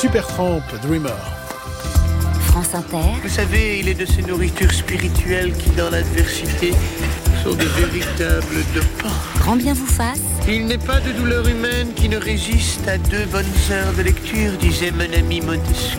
Supertramp, Dreamer. France Inter. Vous savez, il est de ces nourritures spirituelles qui, dans l'adversité, sont des véritables dopants. Grand bien vous fasse. Il n'est pas de douleur humaine qui ne résiste à 2 bonnes heures de lecture, disait mon ami Montesquieu.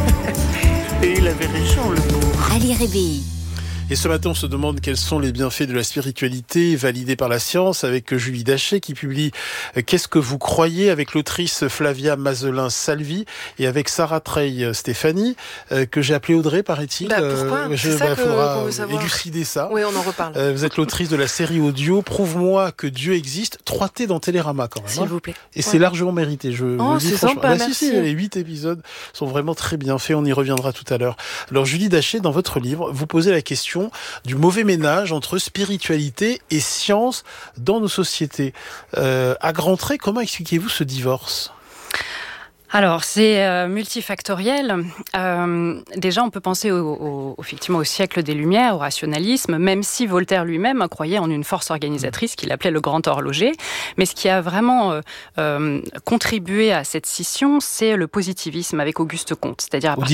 Et il avait raison, le pauvre. À lire RBI. Et ce matin, on se demande quels sont les bienfaits de la spiritualité validés par la science avec Julie Daché qui publie « Qu'est-ce que vous croyez ?» avec l'autrice Flavia Mazelin-Salvi et avec Sarah Trey Stéphanie que j'ai appelée Audrey, paraît-il. Pourquoi Il faudra élucider ça. Oui, on en reparle. Vous êtes l'autrice de la série audio « Prouve-moi que Dieu existe », 3T dans Télérama quand même. S'il vous plaît. Et c'est largement mérité. Je vous dis c'est franchement. sympa, merci. Les 8 épisodes sont vraiment très bien faits. On y reviendra tout à l'heure. Alors Julie Daché, dans votre livre, vous posez la question du mauvais ménage entre spiritualité et science dans nos sociétés. À grands traits, comment expliquez-vous ce divorce ? Alors, c'est multifactoriel. Déjà, on peut penser effectivement au siècle des Lumières, au rationalisme, même si Voltaire lui-même croyait en une force organisatrice qu'il appelait le grand horloger. Mais ce qui a vraiment contribué à cette scission, c'est le positivisme avec Auguste Comte. C'est-à-dire à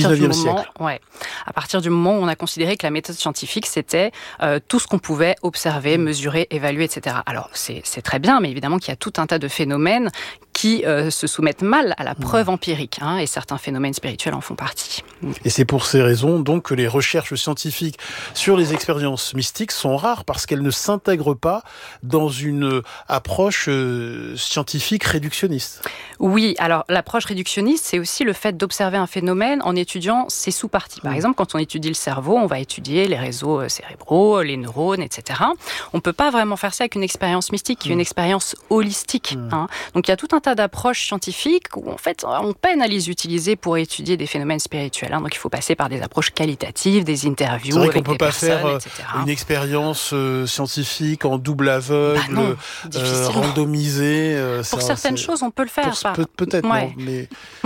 partir du moment où on a considéré que la méthode scientifique, c'était tout ce qu'on pouvait observer, mesurer, évaluer, etc. Alors, c'est très bien, mais évidemment qu'il y a tout un tas de phénomènes qui se soumettent mal à la preuve empirique, et certains phénomènes spirituels en font partie. Et c'est pour ces raisons donc que les recherches scientifiques sur les expériences mystiques sont rares parce qu'elles ne s'intègrent pas dans une approche scientifique réductionniste. Oui, alors l'approche réductionniste, c'est aussi le fait d'observer un phénomène en étudiant ses sous-parties. Par exemple, quand on étudie le cerveau, on va étudier les réseaux cérébraux, les neurones, etc. On ne peut pas vraiment faire ça avec une expérience mystique, qui est une expérience holistique. Donc il y a tout un tas d'approches scientifiques où en fait on peine à les utiliser pour étudier des phénomènes spirituels. Donc il faut passer par des approches qualitatives, des interviews avec des personnes, etc. C'est vrai qu'on ne peut pas faire une expérience scientifique en double aveugle, randomisée. Pour certaines choses, on peut le faire. Peut-être, non, mais...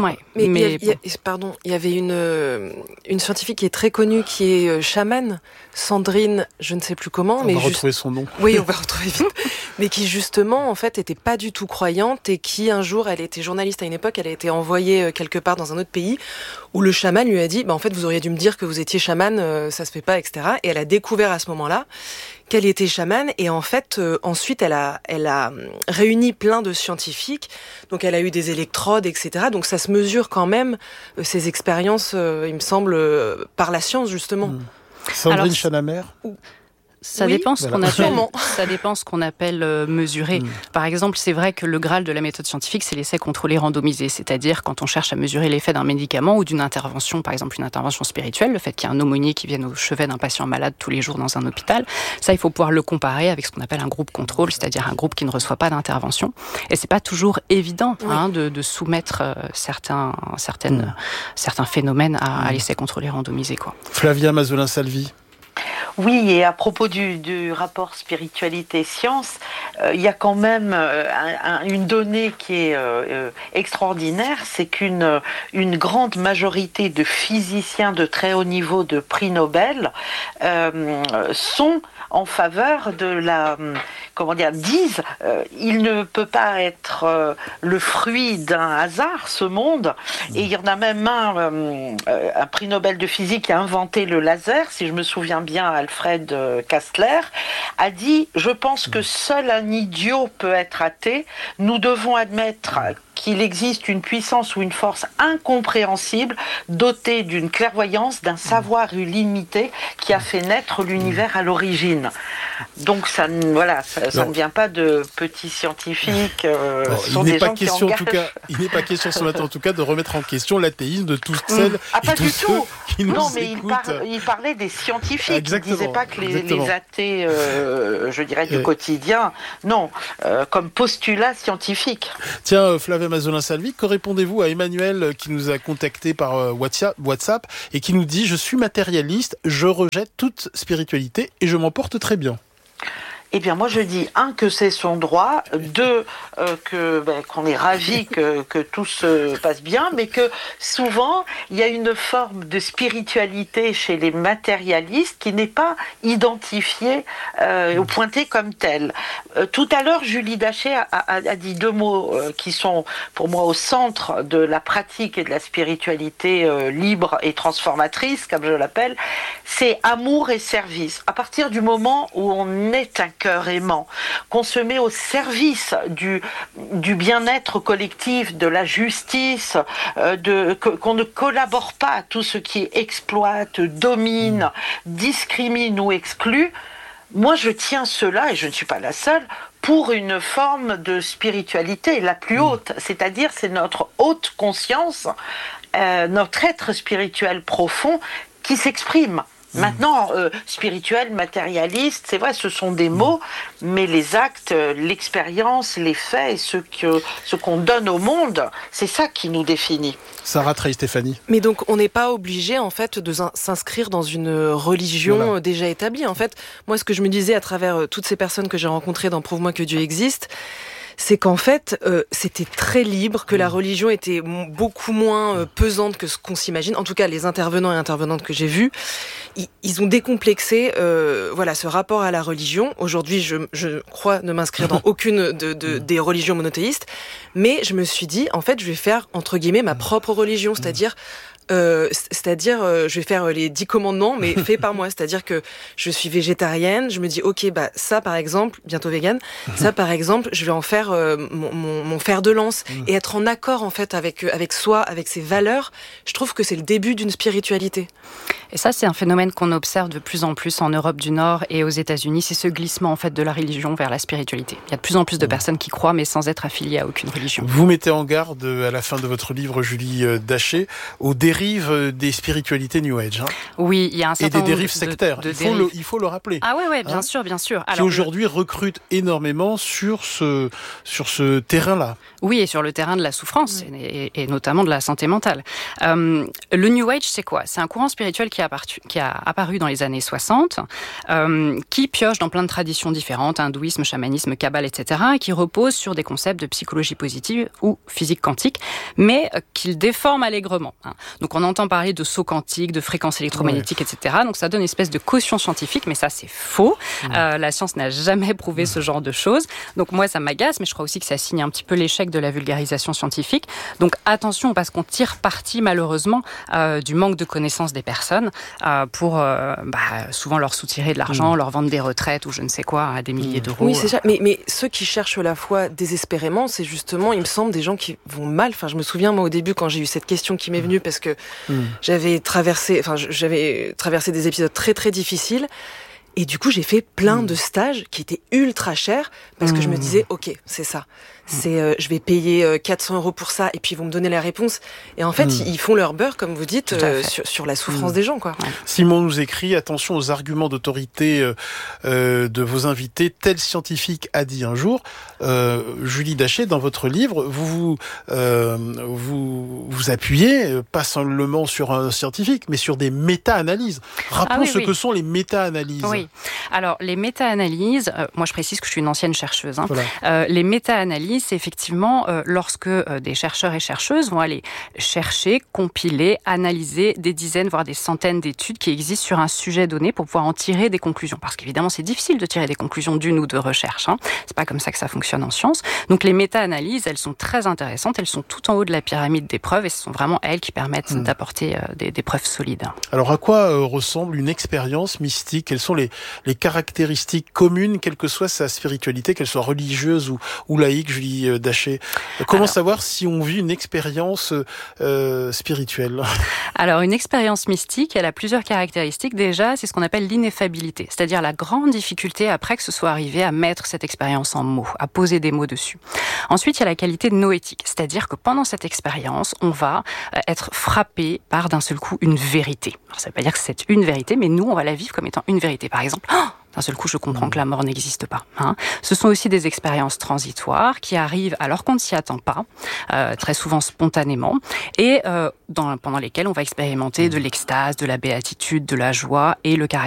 Il y avait une scientifique qui est très connue, qui est chamane, Sandrine, je ne sais plus comment. On va retrouver son nom. Oui, on va retrouver vite. Mais qui justement, en fait, était pas du tout croyante et qui, un jour, elle était journaliste à une époque, elle a été envoyée quelque part dans un autre pays où le chaman lui a dit, en fait, vous auriez dû me dire que vous étiez chamane, ça se fait pas, etc. Et elle a découvert à ce moment-là qu'elle était chamane et en fait, ensuite, elle a réuni plein de scientifiques. Donc, elle a eu des électrodes, etc. Donc, ça se mesure quand même, ces expériences, il me semble, par la science, justement. Sandrine Chanamer Ça dépend ce qu'on appelle mesurer. Par exemple, c'est vrai que le Graal de la méthode scientifique, c'est l'essai contrôlé randomisé. C'est-à-dire quand on cherche à mesurer l'effet d'un médicament ou d'une intervention, par exemple une intervention spirituelle, le fait qu'il y ait un aumônier qui vienne au chevet d'un patient malade tous les jours dans un hôpital, ça, il faut pouvoir le comparer avec ce qu'on appelle un groupe contrôle, c'est-à-dire un groupe qui ne reçoit pas d'intervention. Et c'est pas toujours évident de soumettre certains phénomènes à l'essai contrôlé randomisé, quoi. Flavia Mazelin-Salvi. Oui, et à propos du rapport spiritualité-science, il y a quand même une donnée qui est extraordinaire, c'est qu'une grande majorité de physiciens de très haut niveau de prix Nobel sont en faveur de disent, il ne peut pas être le fruit d'un hasard, ce monde. Et il y en a même un prix Nobel de physique qui a inventé le laser, si je me souviens bien, Alfred Kastler, a dit, je pense que seul un idiot peut être athée, nous devons admettre qu'il existe une puissance ou une force incompréhensible, dotée d'une clairvoyance, d'un savoir illimité, qui a fait naître l'univers à l'origine. Donc ça ne vient pas de petits scientifiques. Il n'est pas question ce matin en tout cas de remettre en question l'athéisme de toutes celles et tous ceux qui nous écoutent. Il parlait des scientifiques. Il ne disait pas que les athées, du quotidien, non, comme postulat scientifique. Tiens, Flavia Mazelin-Salvi, que répondez-vous à Emmanuel qui nous a contacté par WhatsApp et qui nous dit « Je suis matérialiste, je rejette toute spiritualité et je m'en porte très bien ». Eh bien, moi, je dis, que c'est son droit, qu'on est ravis que tout se passe bien, mais que souvent, il y a une forme de spiritualité chez les matérialistes qui n'est pas identifiée ou pointée comme telle. Tout à l'heure, Julie Dachet a dit deux mots qui sont, pour moi, au centre de la pratique et de la spiritualité libre et transformatrice, comme je l'appelle, c'est amour et service. À partir du moment où on est un cœur aimant, qu'on se met au service du bien-être collectif, de la justice, qu'on ne collabore pas à tout ce qui exploite, domine, discrimine ou exclut, moi je tiens cela, et je ne suis pas la seule, pour une forme de spiritualité la plus haute, c'est-à-dire c'est notre haute conscience, notre être spirituel profond qui s'exprime. Maintenant, spirituel, matérialiste, c'est vrai, ce sont des mots, mais les actes, l'expérience, les faits, et ce qu'on donne au monde, c'est ça qui nous définit. Sarah Treille-Stéphanie. Mais donc, on n'est pas obligé, en fait, de s'inscrire dans une religion déjà établie. En fait, moi, ce que je me disais à travers toutes ces personnes que j'ai rencontrées dans Prouve-moi que Dieu existe, c'est qu'en fait, c'était très libre, que la religion était beaucoup moins pesante que ce qu'on s'imagine. En tout cas, les intervenants et intervenantes que j'ai vus, ils ont décomplexé ce rapport à la religion. Aujourd'hui, je crois ne m'inscrire dans aucune des religions monothéistes, mais je me suis dit, en fait, je vais faire, entre guillemets, ma propre religion, c'est-à-dire je vais faire les 10 commandements, mais fait par moi. C'est-à-dire que je suis végétarienne, je me dis, ok, ça par exemple, bientôt végane, ça par exemple, je vais en faire mon fer de lance et être en accord en fait avec soi, avec ses valeurs. Je trouve que c'est le début d'une spiritualité. Et ça, c'est un phénomène qu'on observe de plus en plus en Europe du Nord et aux États-Unis. C'est ce glissement en fait de la religion vers la spiritualité. Il y a de plus en plus de personnes qui croient, mais sans être affiliées à aucune religion. Vous mettez en garde à la fin de votre livre, Julie Dachet, aux dérives des spiritualités New Age. Oui, il y a un certain nombre et des dérives sectaires. Il faut le rappeler. Ah ouais, bien sûr, bien sûr. Qui aujourd'hui recrutent énormément sur ce terrain-là. Oui, et sur le terrain de la souffrance et notamment de la santé mentale. Le New Age, c'est quoi ? C'est un courant spirituel qui a apparu dans les années 60, qui pioche dans plein de traditions différentes, hindouisme, chamanisme, kabbale, etc., et qui repose sur des concepts de psychologie positive ou physique quantique, mais qu'il déforme allègrement. Donc on entend parler de sauts quantiques, de fréquences électromagnétiques, etc. Donc ça donne une espèce de caution scientifique, mais ça c'est faux. La science n'a jamais prouvé ce genre de choses. Donc moi ça m'agace, mais je crois aussi que ça signe un petit peu l'échec de la vulgarisation scientifique. Donc attention, parce qu'on tire parti malheureusement du manque de connaissances des personnes pour souvent leur soutirer de l'argent, leur vendre des retraites ou je ne sais quoi à des milliers d'euros. Oui, c'est ça. Mais ceux qui cherchent la foi désespérément, c'est justement, il me semble, des gens qui vont mal. Enfin, je me souviens, moi, au début, quand j'ai eu cette question qui m'est venue, parce que j'avais traversé des épisodes très, très difficiles. Et du coup, j'ai fait plein de stages qui étaient ultra chers parce que je me disais, ok, c'est ça. Je vais payer 400 € pour ça et puis ils vont me donner la réponse. Et en fait, ils font leur beurre, comme vous dites, sur la souffrance des gens, quoi. Ouais. Simon nous écrit, attention aux arguments d'autorité de vos invités. Tel scientifique a dit un jour. Julie Dachet, dans votre livre, vous appuyez pas seulement sur un scientifique, mais sur des méta-analyses. Rappelons ce que sont les méta-analyses. Oui. Alors, les méta-analyses, moi je précise que je suis une ancienne chercheuse. Voilà. Les méta-analyses, c'est effectivement lorsque des chercheurs et chercheuses vont aller chercher, compiler, analyser des dizaines, voire des centaines d'études qui existent sur un sujet donné pour pouvoir en tirer des conclusions. Parce qu'évidemment, c'est difficile de tirer des conclusions d'une ou deux recherches. C'est pas comme ça que ça fonctionne en science. Donc les méta-analyses, elles sont très intéressantes. Elles sont tout en haut de la pyramide des preuves et ce sont vraiment elles qui permettent d'apporter des preuves solides. Alors à quoi ressemble une expérience mystique ? Quelles sont les caractéristiques communes, quelle que soit sa spiritualité, qu'elle soit religieuse ou laïque, Julie Dachet. Comment savoir si on vit une expérience spirituelle ? Alors, une expérience mystique, elle a plusieurs caractéristiques. Déjà, c'est ce qu'on appelle l'ineffabilité, c'est-à-dire la grande difficulté après que ce soit arrivé à mettre cette expérience en mots, à poser des mots dessus. Ensuite, il y a la qualité noétique, c'est-à-dire que pendant cette expérience, on va être frappé par d'un seul coup une vérité. Alors, ça ne veut pas dire que c'est une vérité, mais nous, on va la vivre comme étant une vérité. Par exemple, d'un seul coup, je comprends que la mort n'existe pas. Ce sont aussi des expériences transitoires qui arrivent alors qu'on ne s'y attend pas, très souvent spontanément, et pendant lesquelles on va expérimenter de l'extase, de la béatitude, de la joie et le caractère